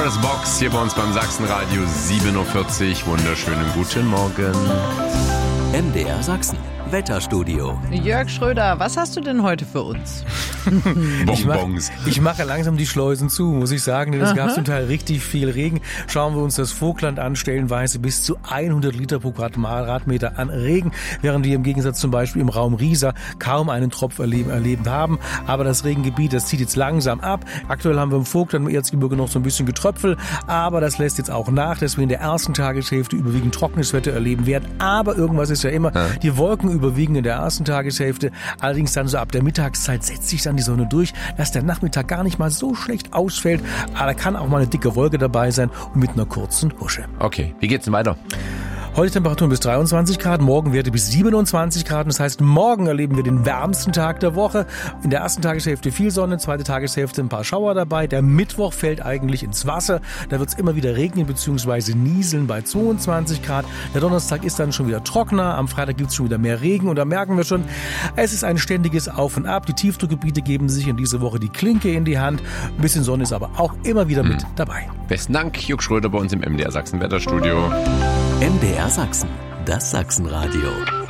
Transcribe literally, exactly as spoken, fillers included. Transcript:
Pandoras Box hier bei uns beim Sachsenradio sieben Uhr vierzig. Wunderschönen guten Morgen. M D R Sachsen, Wetterstudio. Jörg Schröder, was hast du denn heute für uns? Ich, mach, Bonbons. ich mache langsam die Schleusen zu, muss ich sagen, denn es gab zum Teil richtig viel Regen. Schauen wir uns das Vogtland an, stellenweise bis zu hundert Liter pro Quadratmeter an Regen, während wir im Gegensatz zum Beispiel im Raum Riesa kaum einen Tropf erleben, erleben haben. Aber das Regengebiet, das zieht jetzt langsam ab. Aktuell haben wir im Vogtland im Erzgebirge noch so ein bisschen Getröpfel, aber das lässt jetzt auch nach, dass wir in der ersten Tageshälfte überwiegend trockenes Wetter erleben werden. Aber irgendwas ist ja immer, ja. Die Wolken überwiegen in der ersten Tageshälfte, allerdings dann so ab der Mittagszeit setzt sich dann die Sonne durch, dass der Nachmittag gar nicht mal so schlecht ausfällt, aber da kann auch mal eine dicke Wolke dabei sein und mit einer kurzen Husche. Okay, wie geht's denn weiter? Heute Temperaturen bis dreiundzwanzig Grad, morgen Werte bis siebenundzwanzig Grad. Das heißt, morgen erleben wir den wärmsten Tag der Woche. In der ersten Tageshälfte viel Sonne, zweite Tageshälfte ein paar Schauer dabei. Der Mittwoch fällt eigentlich ins Wasser. Da wird es immer wieder regnen bzw. nieseln bei zweiundzwanzig Grad. Der Donnerstag ist dann schon wieder trockener. Am Freitag gibt es schon wieder mehr Regen. Und da merken wir schon, es ist ein ständiges Auf und Ab. Die Tiefdruckgebiete geben sich in dieser Woche die Klinke in die Hand. Ein bisschen Sonne ist aber auch immer wieder mit hm. dabei. Besten Dank, Jörg Schröder bei uns im M D R Sachsen Wetterstudio. M D R Sachsen, das Sachsenradio.